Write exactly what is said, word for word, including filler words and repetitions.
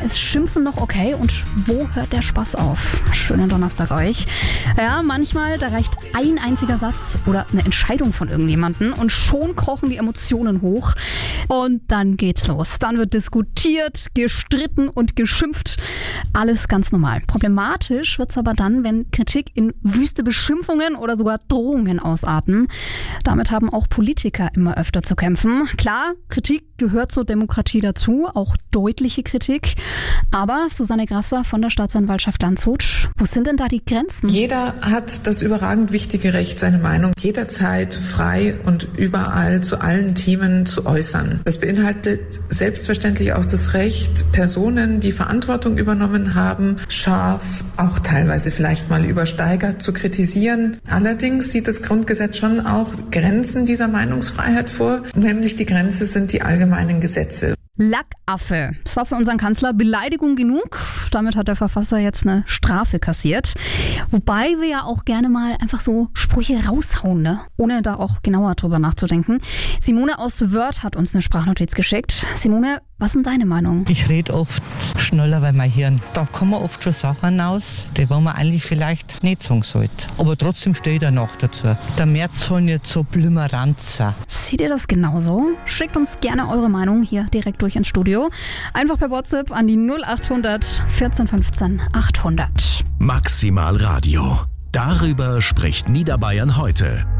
ist Schimpfen noch okay und wo hört der Spaß auf? Schönen Donnerstag euch. Ja, manchmal, da reicht ein einziger Satz oder eine Entscheidung von irgendjemandem und schon kochen die Emotionen hoch. Und dann geht's los. Dann wird diskutiert, gestritten und geschimpft. Alles ganz normal. Problematisch wird's aber dann, wenn Kritik in wüste Beschimpfungen oder sogar Drohungen ausarten. Damit haben auch Politiker immer öfter zu kämpfen. Klar, Kritik gehört zur Demokratie dazu, auch deutliche Kritik. Aber Susanne Grasser von der Staatsanwaltschaft Landshut, wo sind denn da die Grenzen? Jeder hat das überragend wichtige Recht, seine Meinung jederzeit frei und überall zu allen Themen zu äußern. Das beinhaltet selbstverständlich auch das Recht, Personen, die Verantwortung übernommen haben, scharf, auch teilweise vielleicht mal übersteigert zu kritisieren. Allerdings sieht das Grundgesetz schon auch Grenzen dieser Meinungsfreiheit vor, nämlich die Grenze sind die allgemeinen Gesetze. Lackaffe. Das war für unseren Kanzler Beleidigung genug. Damit hat der Verfasser jetzt eine Strafe kassiert. Wobei wir ja auch gerne mal einfach so Sprüche raushauen, ne? Ohne da auch genauer drüber nachzudenken. Simone aus Wörth hat uns eine Sprachnotiz geschickt. Simone, was ist denn deine Meinung? Ich rede oft schneller, weil mein Hirn, da kommen oft schon Sachen raus, die man eigentlich vielleicht nicht sagen sollte. Aber trotzdem stehe ich da noch dazu. Der März soll nicht so blümerant sein. Seht ihr das genauso? Schickt uns gerne eure Meinung hier direkt durch ins Studio. Einfach per WhatsApp an die null acht hundert vierzehn fünfzehn achthundert. Maximal Radio. Darüber spricht Niederbayern heute.